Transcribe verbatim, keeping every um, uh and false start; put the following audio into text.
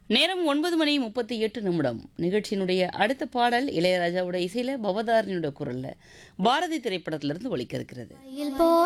நேரம் ஒன்பது மணி முப்பத்தி எட்டு நிமிடம். நிகழ்ச்சியினுடைய அடுத்த பாடல் இளையராஜாவோட இசையில பவதாரணியோட குரல்ல பாரதி திரைப்படத்திலிருந்து ஒலிக்க இருக்கிறது. மயில் போ